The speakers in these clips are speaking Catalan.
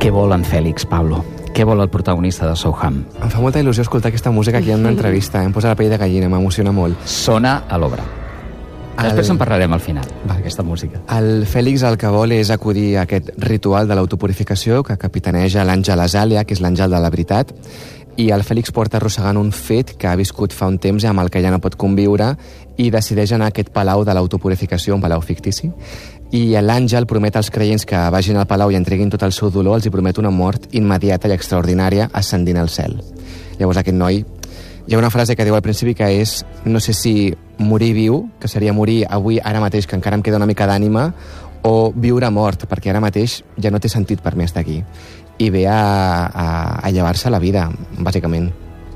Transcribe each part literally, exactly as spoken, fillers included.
Què vol en Fèlix, Pablo? Què vol el protagonista de Soham? Em fa molta il·lusió escoltar aquesta música aquí en una entrevista. Em posa la pell de gallina, m'emociona molt. Sona a l'obra. El... Després en parlarem al final, d'aquesta música. El Fèlix el que vol és acudir a aquest ritual de l'autopurificació que capitaneja l'àngel Azàlia, que és l'àngel de la veritat, i el Fèlix porta arrossegant un fet que ha viscut fa un temps i amb el que ja no pot conviure i decideix anar a aquest palau de l'autopurificació, un palau fictici, i l'àngel promet als creients que vagin al palau i entreguin tot el seu dolor, els hi promet una mort immediata i extraordinària ascendint al cel. Llavors aquest noi, hi ha una frase que diu al principi que és, no sé si morir viu, que seria morir avui, ara mateix, que encara em queda una mica d'ànima, o viure mort, perquè ara mateix ja no té sentit per mi estar aquí. I ve a, a, a llevar-se la vida, bàsicament.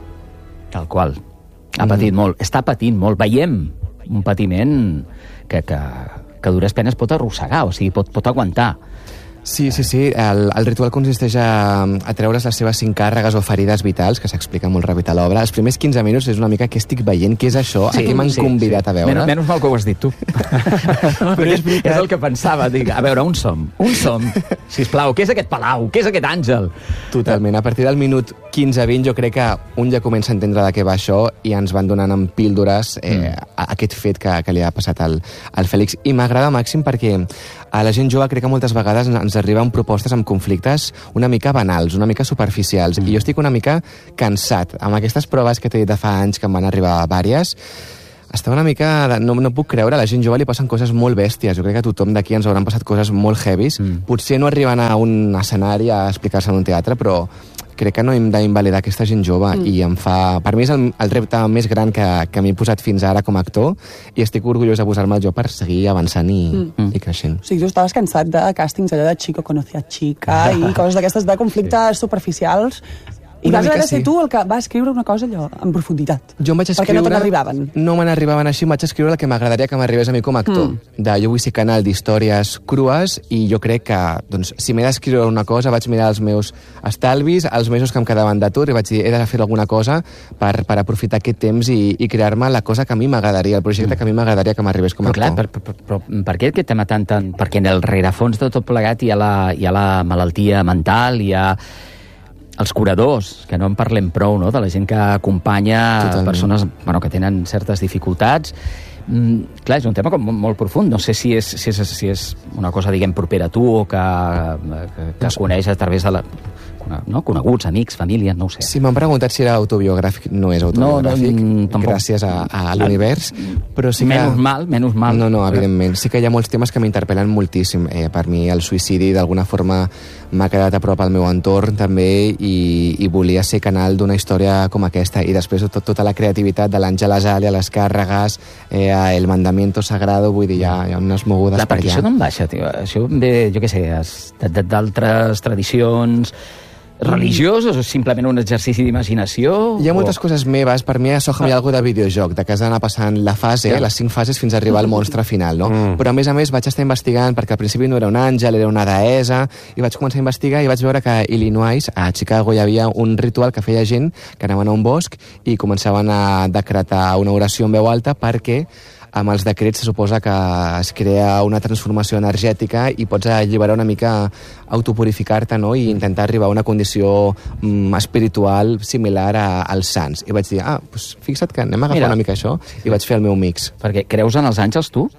Tal qual. Ha patit mm. molt. Està patint molt. Veiem un patiment que, que, que a dures penes pot arrossegar, o sigui, pot, pot aguantar. Sí, sí, sí. El, el ritual consisteix a, a treure's les seves cinc càrregues o ferides vitals, que s'explica molt ràpid a l'obra. Els primers quinze minuts és una mica què estic veient, què és això, sí, a què m'han sí, convidat sí. a veure. Menys, menys mal que ho has dit tu. Però és, és el que pensava. Dic, a veure, on som? On som? Sisplau, què és aquest palau? Què és aquest àngel? Totalment. A partir del minut quinze vint jo crec que un ja comença a entendre de què va això i ens van donant en píldores eh, mm. aquest fet que, que li ha passat al, al Fèlix. I m'agrada màxim perquè a la gent jove crec que moltes vegades ens arriben propostes amb conflictes una mica banals, una mica superficials. Mm. I jo estic una mica cansat. Amb aquestes proves que t'he dit de fa anys que em van arribar vàries, està una mica... De, no, no puc creure, a la gent jove li passen coses molt bèsties. Jo crec que a tothom d'aquí ens hauran passat coses molt heavies. Mm. Potser no arriben a un escenari a explicar-se en un teatre, però crec que no hem d'invalidar aquesta gent jove mm. i em fa... Per mi és el, el repte més gran que, que m'he posat fins ara com a actor i estic orgullós de posar-me jo per seguir avançant i, mm. i creixent. O sigui, tu estaves cansat de càstings allò de Chico conoce a chica i coses d'aquestes de conflictes sí. superficials. I vas veure ser sí. tu el que va escriure una cosa allò en profunditat. Jo em vaig escriure... Perquè no te n'arribaven. No me n'arribaven així, em vaig escriure el que m'agradaria que m'arribés a mi com a actor. Mm. De, jo vull ser canal d'històries crues i jo crec que, doncs, si m'he d'escriure una cosa, vaig mirar els meus estalvis, els mesos que em quedaven d'atur i vaig dir, he de fer alguna cosa per, per aprofitar aquest temps i, i crear-me la cosa que a mi m'agradaria, el projecte mm. que a mi m'agradaria que m'arribés com a però, actor. Clar, per, per, però per què aquest tema tan, tan... Perquè en el rerefons de tot plegat hi ha la, hi ha la malaltia mental, hi ha... els curadors, que no en parlem prou, no? De la gent que acompanya Totalment. persones bueno, que tenen certes dificultats. Mm, clar, és un tema com molt, molt profund. No sé si és, si, és, si és una cosa, diguem, propera a tu o que, que, que es coneix a través de la... No? Coneguts, amics, família, no ho sé. Si m'han preguntat si era autobiogràfic, no és autobiogràfic, no, no, gràcies a, a l'univers, però sí que... Menys mal, menys mal. No, no, evidentment. Sí que hi ha molts temes que m'interpel·len moltíssim. Eh, per mi el suïcidi d'alguna forma m'ha quedat a prop al meu entorn també i, i volia ser canal d'una història com aquesta. I després tot, tota la creativitat de l'Àngel Azàlia, les càrregues, eh, el mandamiento sagrado, vull dir, hi ha, hi ha unes mogudes la per allà. Això d'on baixa, tio? Això ve, jo què sé, d'altres tradicions religioses o simplement un exercici d'imaginació? Hi ha o... moltes coses meves. Per mi a Soham hi ha alguna de videojoc, de que has d'anar passant la fase, yeah. les cinc fases fins a arribar al monstre final, no? Mm. Però a més a més vaig estar investigant, perquè al principi no era un àngel, era una deessa, i vaig començar a investigar i vaig veure que a Illinois, a Chicago, hi havia un ritual que feia gent que anaven a un bosc i començaven a decretar una oració en veu alta perquè amb els decrets se suposa que es crea una transformació energètica i pots alliberar una mica, autopurificar-te, no? I intentar arribar a una condició mm, espiritual similar a, als sants. I vaig dir, ah, doncs fixa't que anem a agafar Mira. una mica això, i vaig fer el meu mix. Perquè creus en els àngels, tu?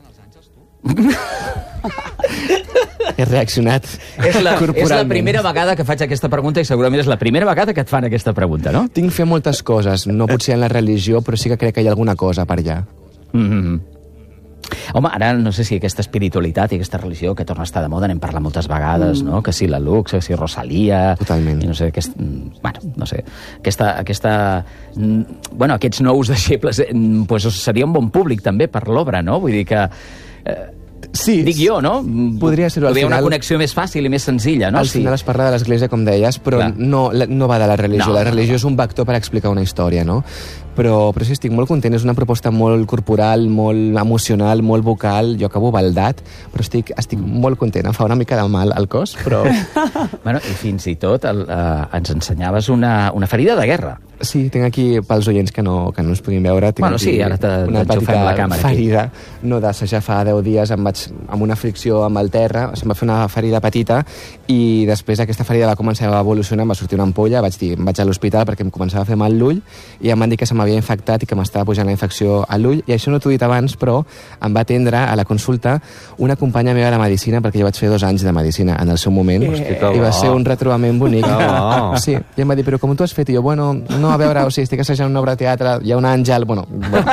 He reaccionat és la, és la primera vegada que faig aquesta pregunta i segurament és la primera vegada que et fan aquesta pregunta, no? Tinc fe moltes coses, no potser en la religió, però sí que crec que hi ha alguna cosa per allà. Mm-hmm. Home, ara no sé si aquesta espiritualitat i aquesta religió que torna a estar de moda, n'hem parlat moltes vegades, mm. no? Que si la Lux, que si Rosalia... Totalment. I no sé, aquest, bueno, no sé, aquesta, aquesta... Bueno, aquests nous deixebles pues, seria un bon públic també per l'obra, no? Vull dir que... Eh, Sí, dic jo, no? Podria ser-ho al final. final. Una connexió més fàcil i més senzilla, no? Al sí. final es parla de l'Església, com deies, però no, no va de la religió. No, la religió no, no. és un vector per explicar una història, no? Però, però sí, estic molt content. És una proposta molt corporal, molt emocional, molt vocal. Jo acabo baldat, però estic, estic mm. molt content. Em fa una mica de mal al cos, però... bueno, i fins i tot el, uh, ens ensenyaves una, una ferida de guerra. Sí, tinc aquí, pels oients que no, que no ens puguin veure, tinc bueno, sí, ara una petita la càmera, ferida, aquí. No d'assajar fa deu dies, em vaig, amb una fricció amb el terra, se'm va fer una ferida petita, i després aquesta ferida va començar a evolucionar, em va sortir una ampolla, vaig dir, em vaig a l'hospital perquè em començava a fer mal l'ull, i em van dir que se m'havia infectat i que m'estava pujant la infecció a l'ull, i això no t'ho he dit abans, però em va atendre a la consulta una companya meva de medicina, perquè jo vaig fer dos anys de medicina en el seu moment, Hosti, i va ser un retrobament bonic. Oh. Sí, i em va dir, però com tu has fet? I jo, bueno, no, a veure, o sigui, estic assajant una obra de teatre, hi ha un àngel, bueno... bueno.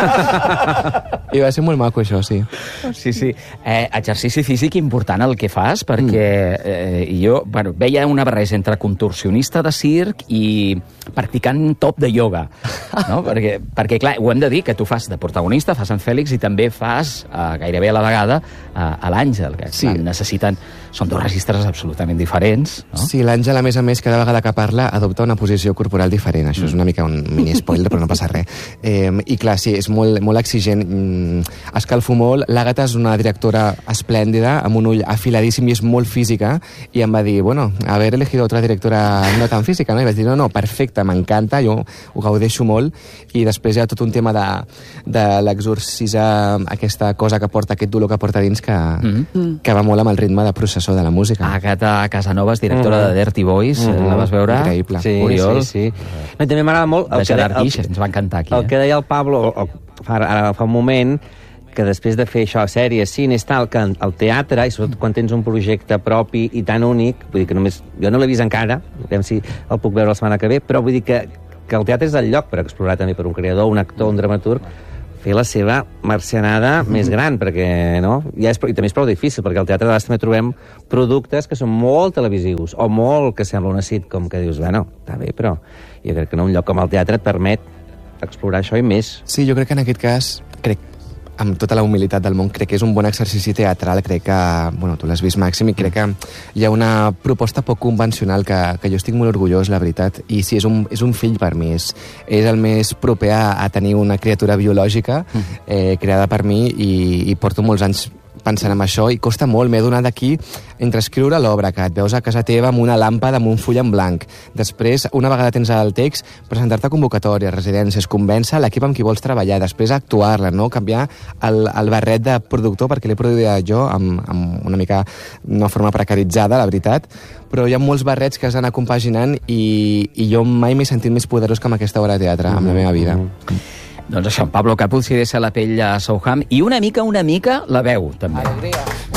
I va ser molt maco, això, sí. Sí, sí. Eh, exercici físic important el que fas, perquè eh, jo bueno, veia una barreja entre contorsionista de circ i practicant top de ioga, no? perquè, perquè, clar, ho hem de dir, que tu fas de protagonista, fas en Fèlix i també fas, eh, gairebé a la vegada, eh, a l'Àngel, que sí. clar, necessiten... Són dos registres absolutament diferents, no? Sí, l'Àngel, a més a més, cada vegada que parla, adopta una posició corporal diferent. Això mm. és una mica un mini-spoiler, però no passa res. Eh, I clar, sí, és molt, molt exigent. Mm, escalfo molt. L'Àgata és una directora esplèndida, amb un ull afiladíssim i és molt física, i em va dir, bueno, haver elegido otra directora no tan física, no? I vaig dir, no, no, perfecte, m'encanta, jo ho gaudeixo molt, i després hi ha tot un tema de, de l'exorcisar aquesta cosa que porta, aquest dolor que porta dins, que, mm. que va molt amb el ritme de processó de la música. Àgata Casanovas, directora mm. de Dirty Boys, mm. la vas veure? Increïble. Sí, Oriol. sí, sí. No, també m'agrada molt... El de Gerard Guix, ens va encantar aquí. El eh? que deia el Pablo, o, fa, ara fa un moment, que després de fer això, sèries, cines, tal, que el teatre, i sobretot quan tens un projecte propi i tan únic, vull dir que només... Jo no l'he vist encara, veurem si el puc veure la setmana que ve, però vull dir que, que el teatre és el lloc per explorar també per un creador, un actor, un dramaturg, fer la seva marcianada mm-hmm. més gran, perquè, no? Ja és, i també és prou difícil, perquè al teatre de vegades també trobem productes que són molt televisius, o molt que sembla una sitcom, que dius, bueno, està bé, però jo crec que en un lloc com el teatre et permet explorar això i més. Sí, jo crec que en aquest cas, crec, amb tota la humilitat del món, crec que és un bon exercici teatral, crec que, bueno, tu l'has vist, Màxim, i crec que hi ha una proposta poc convencional que, que jo estic molt orgullós, la veritat, i sí, és un, és un fill per mi, és, és el més proper a, a tenir una criatura biològica eh, creada per mi, i, i porto molts anys pensant en això, i costa molt. M'he donat aquí entre escriure l'obra, que et veus a casa teva amb una làmpada, amb un full en blanc. Després, una vegada tens el text, presentar-te a convocatòries, residències, convèncer l'equip amb qui vols treballar, després actuar-la, no? Canviar el, el barret de productor, perquè l'he produït jo amb, amb una mica una forma precaritzada, la veritat, però hi ha molts barrets que has d'anar compaginant, i, i jo mai m'he sentit més poderós que amb aquesta obra de teatre, amb la meva vida. Doncs això, Pablo Capuz, si deixa la pell a Souham, i una mica, una mica, la veu, també. Alegria.